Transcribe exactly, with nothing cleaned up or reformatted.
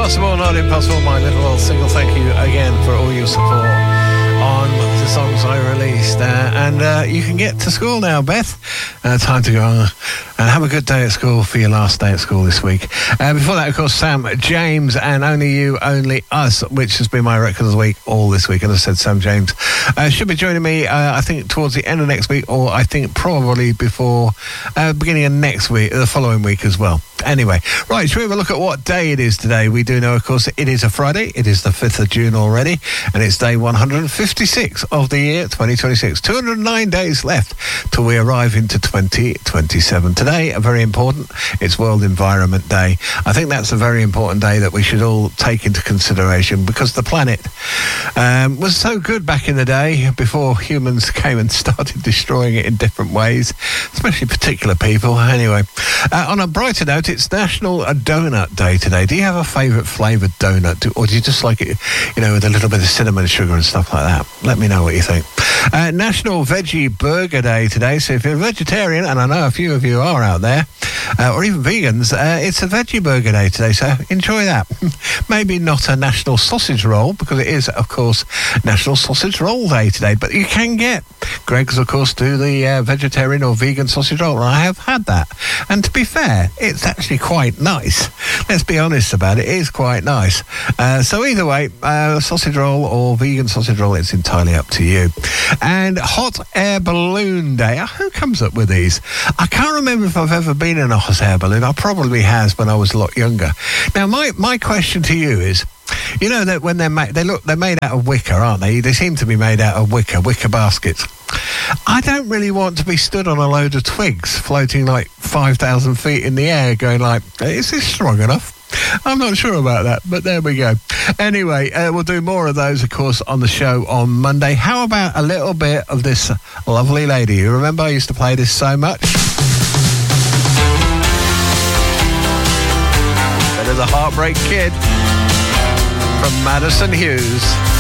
Impossible, Not Impossible, my little single. Thank you again for all your support on the songs I released. Uh, and uh, you can get to school now, Beth. Uh, time to go on and have a good day at school for your last day at school this week. Uh, before that, of course, Sam James and Only You, Only Us, which has been my record of the week all this week. As I said, Sam James uh, should be joining me, uh, I think, towards the end of next week, or I think probably before uh, beginning of next week, the following week as well. Anyway, right, shall we have a look at what day it is today? We do know, of course, it is a Friday. It is the fifth of June already, and it's day one hundred fifty-six of the year twenty twenty-six. two hundred nine days left till we arrive into twenty twenty-seven. Today, a very important, it's World Environment Day. I think that's a very important day that we should all take into consideration, because the planet um, was so good back in the day before humans came and started destroying it in different ways, especially particular people. Anyway, uh, on a brighter note, it's National Donut Day today. Do you have a favourite flavoured donut, do, or do you just like it, you know, with a little bit of cinnamon sugar and stuff like that? Let me know what you think. Uh, National Veggie Burger Day today. So if you're a vegetarian, and I know a few of you are out there, uh, or even vegans, uh, it's a Veggie Burger Day today, so enjoy that. Maybe not a National Sausage Roll, because it is, of course, National Sausage Roll Day today, but you can get Greg's, of course, do the uh, vegetarian or vegan sausage roll, and I have had that. And to be fair, it's actually quite nice. Let's be honest about it, it is quite nice. Uh, so either way, uh, sausage roll or vegan sausage roll, it's entirely up to you. And Hot Air Balloon Day. Who comes up with these? I can't remember if I've ever been in a hot air balloon. I probably has when I was a lot younger. Now, my, my question to you is, you know that when they're made, they look, they're made out of wicker, aren't they? They seem to be made out of wicker, wicker baskets. I don't really want to be stood on a load of twigs floating like five thousand feet in the air going like, is this strong enough? I'm not sure about that, but there we go. Anyway, uh, we'll do more of those, of course, on the show on Monday. How about a little bit of this lovely lady? You remember I used to play this so much? Bit of the Heartbreak Kid from Madison Hughes.